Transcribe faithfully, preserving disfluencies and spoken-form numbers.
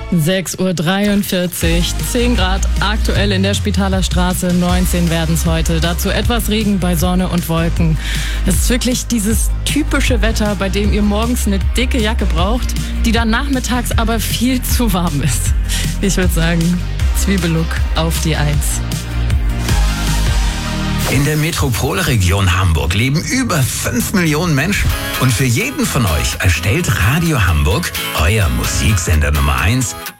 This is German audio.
sechs Uhr dreiundvierzig, zehn Grad aktuell in der Spitaler Straße, neunzehn werden es heute. Dazu etwas Regen bei Sonne und Wolken. Es ist wirklich dieses typische Wetter, bei dem ihr morgens eine dicke Jacke braucht, die dann nachmittags aber viel zu warm ist. Ich würde sagen, Zwiebellook auf die Eins. In der Metropolregion Hamburg leben über fünf Millionen Menschen. Und für jeden von euch erstellt Radio Hamburg, euer Musiksender Nummer eins,